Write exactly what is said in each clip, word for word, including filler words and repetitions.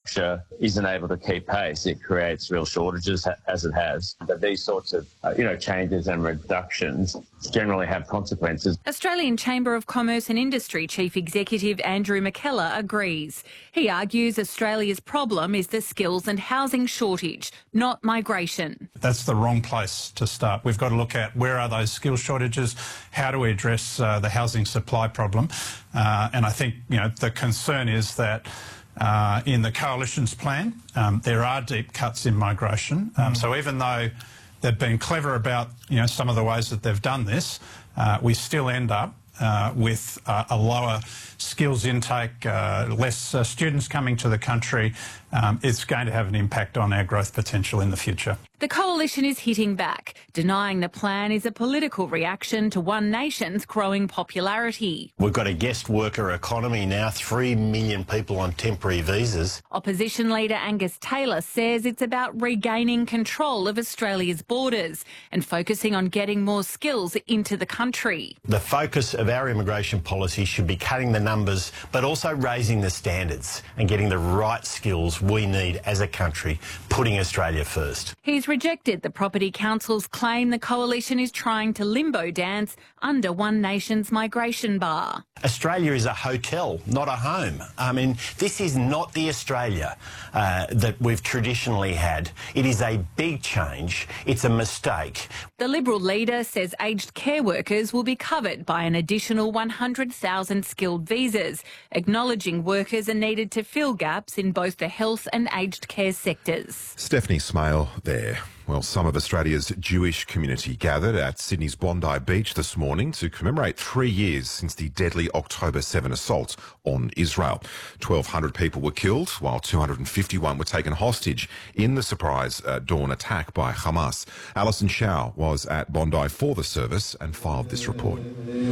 infrastructure isn't able to keep pace, it creates real shortages, as it has. But these sorts of, uh, you know, changes and reductions generally have consequences. Australian Chamber of Commerce and Industry Chief Executive Andrew McKellar agrees. He argues Australia's problem is the skills and housing shortage, not migration. That's the wrong place to start. We've got to look at where are those skills shortages, how do we address uh, the housing supply problem, uh, and I think, you know, the concern is that uh, in the Coalition's plan um, there are deep cuts in migration. Um, mm. So even though they've been clever about, you know, some of the ways that they've done this, uh, we still end up uh, with uh, a lower skills intake, uh, less uh, students coming to the country. Um, it's going to have an impact on our growth potential in the future. The Coalition is hitting back, denying the plan is a political reaction to One Nation's growing popularity. We've got a guest worker economy now, three million people on temporary visas. Opposition leader Angus Taylor says it's about regaining control of Australia's borders and focusing on getting more skills into the country. The focus of our immigration policy should be cutting the numbers, but also raising the standards and getting the right skills we need as a country, putting Australia first. He's rejected the Property Council's claim the Coalition is trying to limbo dance under One Nation's migration bar. Australia is a hotel, not a home. I mean, this is not the Australia uh, that we've traditionally had. It is a big change. It's a mistake. The Liberal leader says aged care workers will be covered by an additional one hundred thousand skilled visas, acknowledging workers are needed to fill gaps in both the health and aged care sectors. Stephanie Smale there. Well, some of Australia's Jewish community gathered at Sydney's Bondi Beach this morning to commemorate three years since the deadly October seventh assault on Israel. twelve hundred people were killed, while two hundred fifty-one were taken hostage in the surprise uh, dawn attack by Hamas. Alison Shaw was at Bondi for the service and filed this report.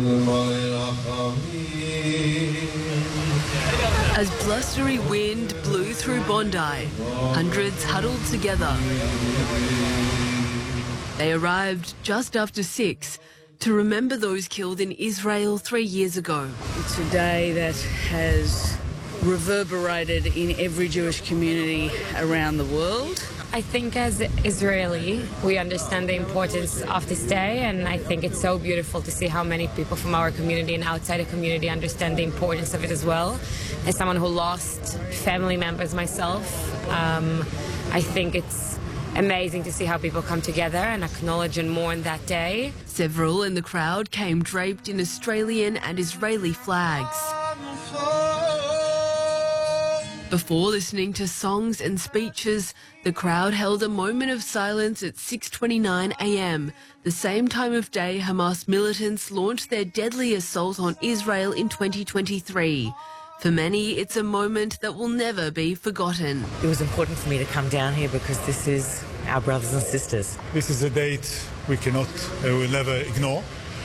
As blustery wind blew through Bondi, hundreds huddled together. They arrived just after six to remember those killed in Israel three years ago. It's a day that has reverberated in every Jewish community around the world. I think as Israeli, we understand the importance of this day, and I think it's so beautiful to see how many people from our community and outside the community understand the importance of it as well. As someone who lost family members myself, um, I think it's amazing to see how people come together and acknowledge and mourn that day. Several in the crowd came draped in Australian and Israeli flags. Before listening to songs and speeches, the crowd held a moment of silence at six twenty-nine a m, the same time of day Hamas militants launched their deadly assault on Israel in twenty twenty-three. For many, it's a moment that will never be forgotten. It was important for me to come down here because this is our brothers and sisters. This is a date we cannot, uh, will never ignore.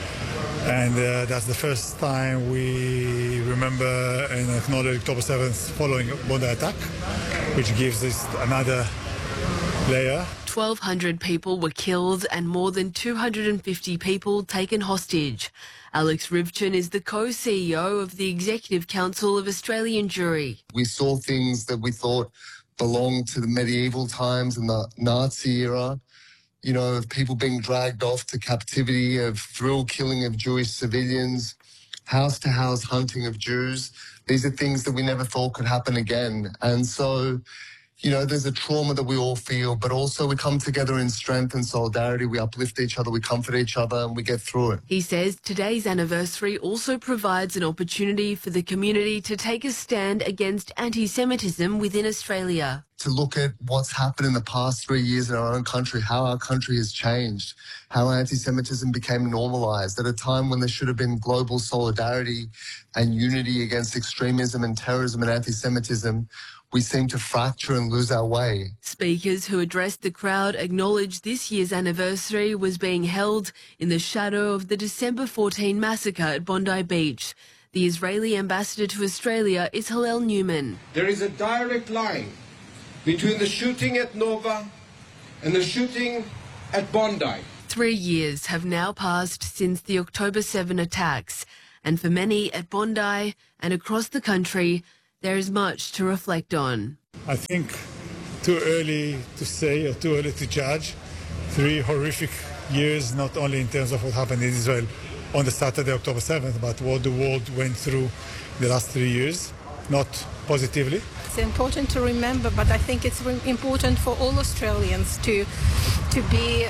And uh, that's the first time we remember and acknowledge October seventh following Bondi attack, which gives us another layer. twelve hundred people were killed and more than two hundred fifty people taken hostage. Alex Rivchin is the co-C E O of the Executive Council of Australian Jewry. We saw things that we thought belonged to the medieval times and the Nazi era. You know, of people being dragged off to captivity, of thrill killing of Jewish civilians, house-to-house hunting of Jews. These are things that we never thought could happen again. And so, you know, there's a trauma that we all feel, but also we come together in strength and solidarity. We uplift each other, we comfort each other, and we get through it. He says today's anniversary also provides an opportunity for the community to take a stand against anti-Semitism within Australia. To look at what's happened in the past three years in our own country, how our country has changed, how anti-Semitism became normalised at a time when there should have been global solidarity and unity against extremism and terrorism and anti-Semitism. We seem to fracture and lose our way. Speakers who addressed the crowd acknowledged this year's anniversary was being held in the shadow of the December fourteenth massacre at Bondi Beach. The Israeli ambassador to Australia is Hillel Newman. There is a direct line between the shooting at Nova and the shooting at Bondi. Three years have now passed since the October seventh attacks, and for many at Bondi and across the country, there is much to reflect on. I think too early to say or too early to judge. Three horrific years, not only in terms of what happened in Israel on the Saturday, October seventh, but what the world went through the last three years, not positively. It's important to remember, but I think it's re- important for all Australians to to be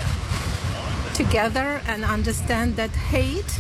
together and understand that hate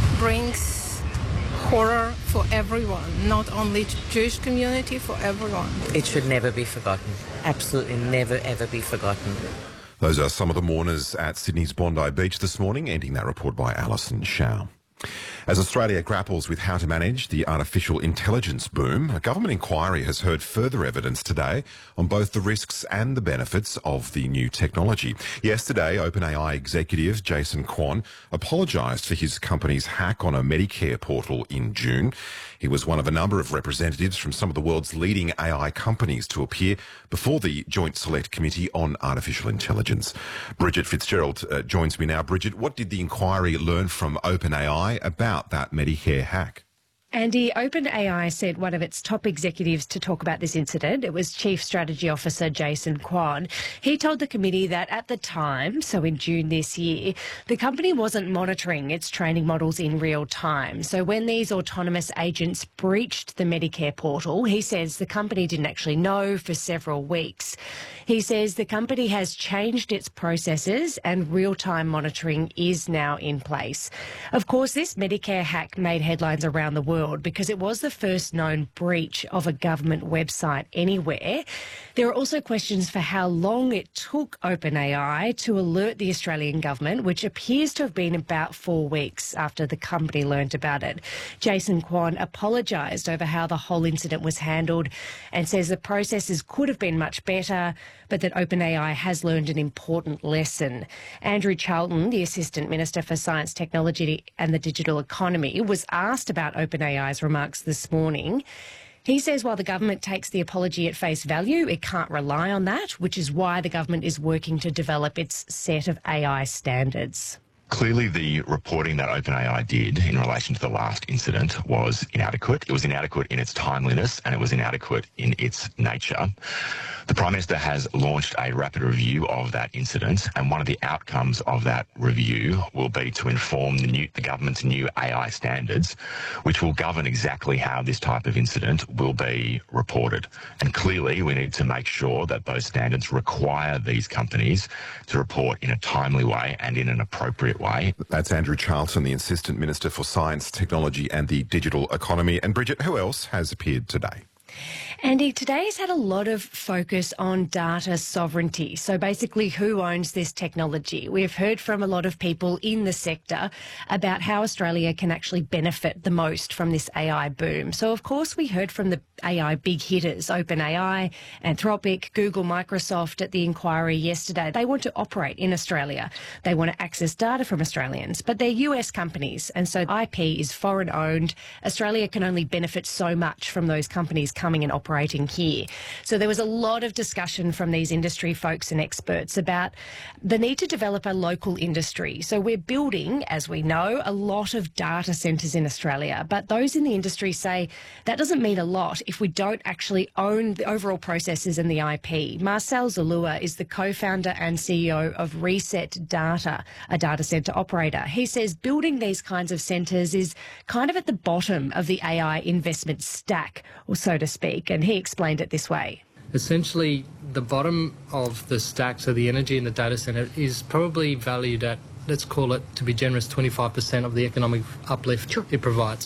brings horror for everyone, not only Jewish community, for everyone. It should never be forgotten. Absolutely never, ever be forgotten. Those are some of the mourners at Sydney's Bondi Beach this morning, ending that report by Alison Shao. As Australia grapples with how to manage the artificial intelligence boom, a government inquiry has heard further evidence today on both the risks and the benefits of the new technology. Yesterday, OpenAI executive Jason Kwon apologised for his company's hack on a Medicare portal in June. He was one of a number of representatives from some of the world's leading A I companies to appear before the Joint Select Committee on Artificial Intelligence. Bridget Fitzgerald uh, joins me now. Bridget, what did the inquiry learn from OpenAI about that Medicare hack? Andy, OpenAI sent one of its top executives to talk about this incident. It was Chief Strategy Officer Jason Kwon. He told the committee that at the time, so in June this year, the company wasn't monitoring its training models in real time. So when these autonomous agents breached the Medicare portal, he says the company didn't actually know for several weeks. He says the company has changed its processes and real-time monitoring is now in place. Of course, this Medicare hack made headlines around the world because it was the first known breach of a government website anywhere. There are also questions for how long it took OpenAI to alert the Australian government, which appears to have been about four weeks after the company learned about it. Jason Kwon apologised over how the whole incident was handled and says the processes could have been much better, but that OpenAI has learned an important lesson. Andrew Charlton, the Assistant Minister for Science, Technology and the Digital Economy, was asked about OpenAI's remarks this morning. He says while the government takes the apology at face value, it can't rely on that, which is why the government is working to develop its set of A I standards. Clearly, the reporting that OpenAI did in relation to the last incident was inadequate. It was inadequate in its timeliness and it was inadequate in its nature. The Prime Minister has launched a rapid review of that incident, and one of the outcomes of that review will be to inform the, new, the government's new A I standards, which will govern exactly how this type of incident will be reported. And clearly, we need to make sure that those standards require these companies to report in a timely way and in an appropriate way. That's Andrew Charlton, the Assistant Minister for Science, Technology and the Digital Economy. And Bridget, who else has appeared today? Andy, today's had a lot of focus on data sovereignty. So basically, who owns this technology? We've heard from a lot of people in the sector about how Australia can actually benefit the most from this A I boom. So, of course, we heard from the A I big hitters, OpenAI, Anthropic, Google, Microsoft at the inquiry yesterday. They want to operate in Australia. They want to access data from Australians, but they're U S companies. And so I P is foreign owned. Australia can only benefit so much from those companies coming and operating here. So there was a lot of discussion from these industry folks and experts about the need to develop a local industry. So we're building, as we know, a lot of data centres in Australia, but those in the industry say that doesn't mean a lot if we don't actually own the overall processes and the I P. Marcel Zalua is the co-founder and C E O of Reset Data, a data centre operator. He says building these kinds of centres is kind of at the bottom of the A I investment stack, or so to speak, and he explained it this way. Essentially, the bottom of the stack, so the energy in the data centre, is probably valued at, let's call it, to be generous, twenty-five percent of the economic uplift sure. it provides.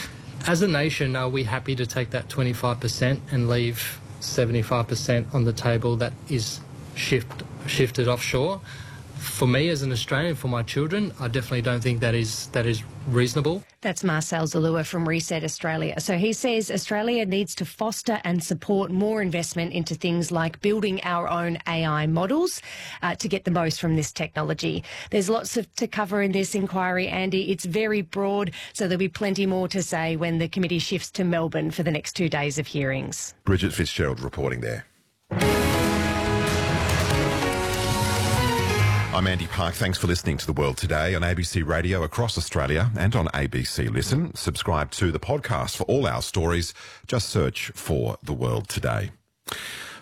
As a nation, are we happy to take that twenty-five percent and leave seventy-five percent on the table that is shift, shifted offshore? For me as an Australian, for my children, I definitely don't think that is that is reasonable. That's Marcel Zalua from Reset Australia. So he says Australia needs to foster and support more investment into things like building our own A I models uh, to get the most from this technology. There's lots of, to cover in this inquiry, Andy. It's very broad, so there'll be plenty more to say when the committee shifts to Melbourne for the next two days of hearings. Bridget Fitzgerald reporting there. I'm Andy Park. Thanks for listening to The World Today on A B C Radio across Australia and on A B C Listen. Subscribe to the podcast for all our stories. Just search for The World Today.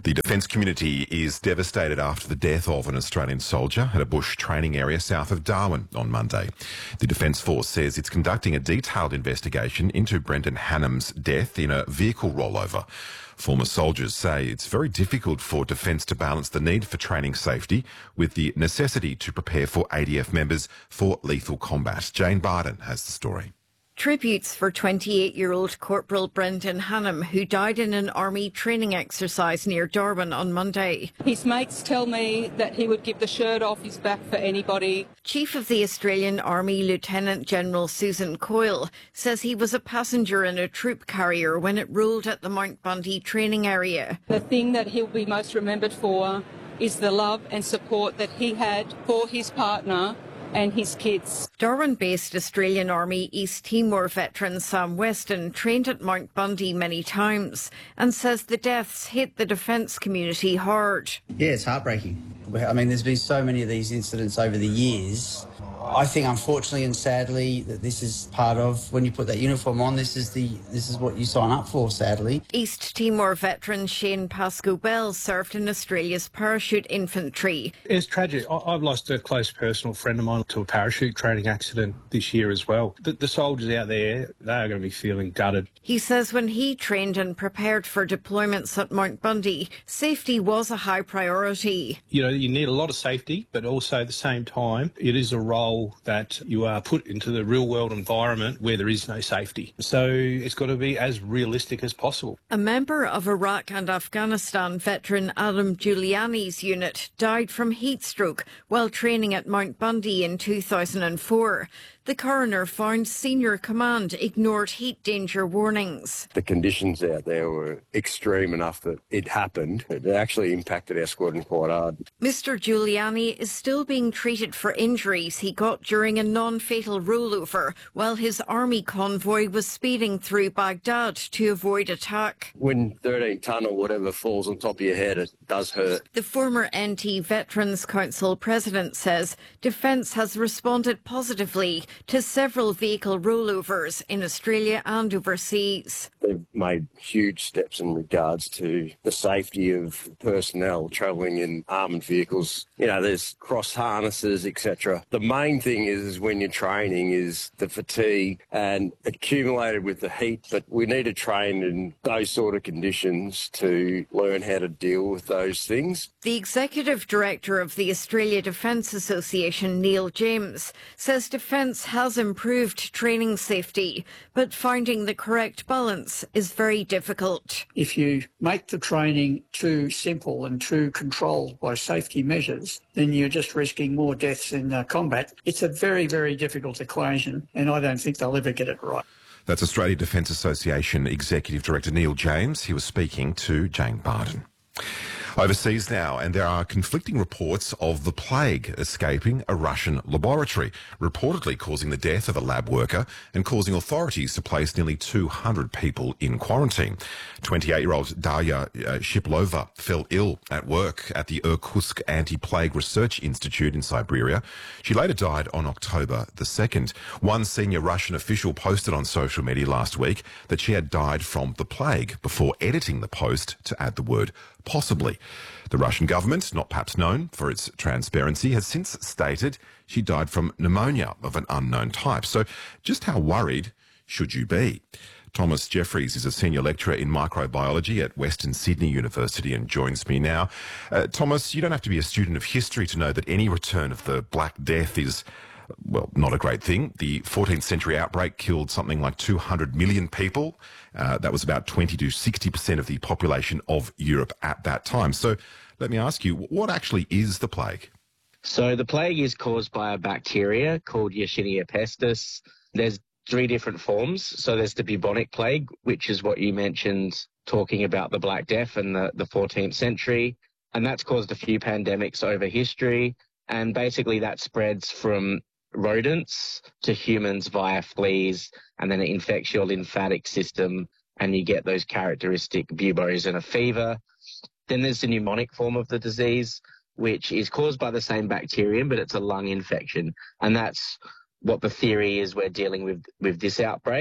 The defence community is devastated after the death of an Australian soldier at a bush training area south of Darwin on Monday. The Defence Force says it's conducting a detailed investigation into Brendan Hannam's death in a vehicle rollover. Former soldiers say it's very difficult for Defence to balance the need for training safety with the necessity to prepare for A D F members for lethal combat. Jane Barden has the story. Tributes for twenty-eight-year-old Corporal Brendan Hannam, who died in an army training exercise near Darwin on Monday. His mates tell me that he would give the shirt off his back for anybody. Chief of the Australian Army Lieutenant General Susan Coyle says he was a passenger in a troop carrier when it rolled at the Mount Bundy training area. The thing that he'll be most remembered for is the love and support that he had for his partner and his kids. Darwin-based Australian Army East Timor veteran Sam Weston trained at Mount Bundy many times and says the deaths hit the defence community hard. Yeah, it's heartbreaking. I mean, there's been so many of these incidents over the years. I think, unfortunately and sadly, that this is part of, when you put that uniform on, this is the this is what you sign up for, sadly. East Timor veteran Shane Pascoe-Bell served in Australia's parachute infantry. It's tragic. I've lost a close personal friend of mine to a parachute training accident this year as well. The, the soldiers out there, they are going to be feeling gutted. He says when he trained and prepared for deployments at Mount Bundy, safety was a high priority. You know, you need a lot of safety, but also at the same time, it is a role that you are put into the real world environment where there is no safety. So it's got to be as realistic as possible. A member of Iraq and Afghanistan veteran Adam Giuliani's unit died from heat stroke while training at Mount Bundy in two thousand four. The coroner found senior command ignored heat danger warnings. The conditions out there were extreme enough that it happened. It actually impacted our squadron quite hard. Mister Giuliani is still being treated for injuries he got during a non-fatal rollover while his army convoy was speeding through Baghdad to avoid attack. When thirteen tonne or whatever falls on top of your head, it does hurt. The former N T Veterans Council president says Defence has responded positively to several vehicle rollovers in Australia and overseas. They've made huge steps in regards to the safety of personnel travelling in armoured vehicles. You know, there's cross harnesses, et cetera. The main thing is, is when you're training is the fatigue and accumulated with the heat, but we need to train in those sort of conditions to learn how to deal with those things. The Executive Director of the Australia Defence Association, Neil James, says Defence has improved training safety, but finding the correct balance is very difficult. If you make the training too simple and too controlled by safety measures, then you're just risking more deaths in uh, combat. It's a very, very difficult equation, and I don't think they'll ever get it right. That's Australia Defence Association Executive Director Neil James. He was speaking to Jane Barden. Overseas now, and there are conflicting reports of the plague escaping a Russian laboratory, reportedly causing the death of a lab worker and causing authorities to place nearly two hundred people in quarantine. twenty-eight-year-old Darya uh, Shiplova fell ill at work at the Irkutsk Anti-Plague Research Institute in Siberia. She later died on October the second. One senior Russian official posted on social media last week that she had died from the plague before editing the post to add the word possibly. The Russian government, not perhaps known for its transparency, has since stated she died from pneumonia of an unknown type. So just how worried should you be? Thomas Jeffries is a senior lecturer in microbiology at Western Sydney University and joins me now. Uh, Thomas, you don't have to be a student of history to know that any return of the Black Death is, well, not a great thing. The fourteenth century outbreak killed something like two hundred million people. Uh, that was about twenty to sixty percent of the population of Europe at that time. So let me ask you, what actually is the plague? So the plague is caused by a bacteria called Yersinia pestis. There's three different forms. So there's the bubonic plague, which is what you mentioned, talking about the Black Death in the, the fourteenth century. And that's caused a few pandemics over history. And basically that spreads from rodents to humans via fleas, and then it infects your lymphatic system and you get those characteristic buboes and a fever. Then there's the pneumonic form of the disease, which is caused by the same bacterium, but it's a lung infection. And that's what the theory is we're dealing with with this outbreak.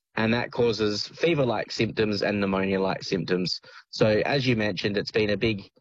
and that causes fever-like symptoms and pneumonia-like symptoms. So as you mentioned, it's been a big